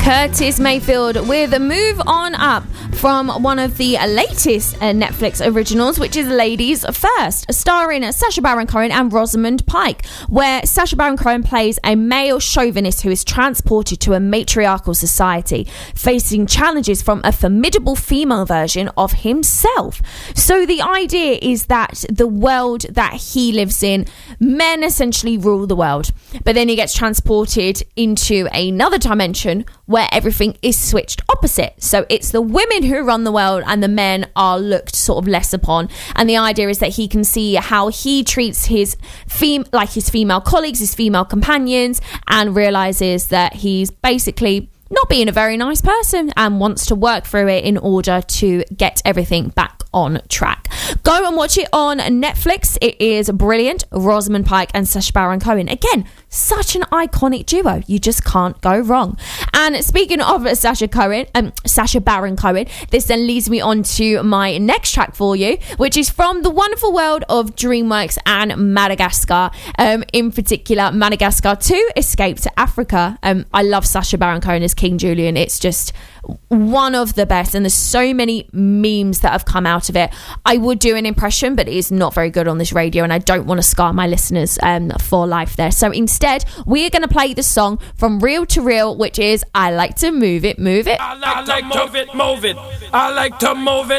Curtis Mayfield with Move On Up from one of the latest Netflix originals, which is Ladies First, starring Sacha Baron Cohen and Rosamund Pike, where Sacha Baron Cohen plays a male chauvinist who is transported to a matriarchal society, facing challenges from a formidable female version of himself. So the idea is that the world that he lives in, men essentially rule the world, but then he gets transported into another dimension where everything is switched opposite. So it's the women who run the world and the men are looked sort of less upon. And the idea is that he can see how he treats his female colleagues, his female companions, and realizes that he's basically not being a very nice person and wants to work through it in order to get everything back on track. Go and watch it on Netflix. It is brilliant. Rosamund Pike and Sacha Baron Cohen. Again, such an iconic duo. You just can't go wrong. And speaking of Sacha Baron Cohen, this then leads me on to my next track for you, which is from the wonderful world of DreamWorks and Madagascar. In particular, Madagascar 2, Escape to Africa. I love Sacha Baron Cohen as King Julian. It's just one of the best, and there's so many memes that have come out of it. I would do an impression, but it is not very good on this radio, and I don't want to scar my listeners for life there. So instead, we are going to play the song from Real to Real, which is I Like to Move It, Move It. I like to move it, move it. I like to move it.